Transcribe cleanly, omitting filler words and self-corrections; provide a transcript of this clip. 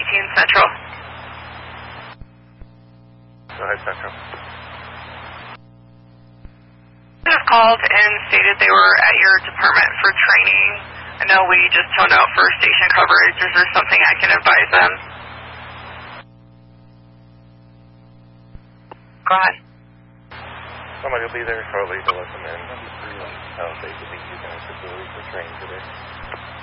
Central. Go ahead, Central. Have called and stated they were at your department for training. I know we just toned out for station coverage. Is there something I can advise them? Go ahead. Somebody will be there shortly to let them in. They believe using our facility for training today.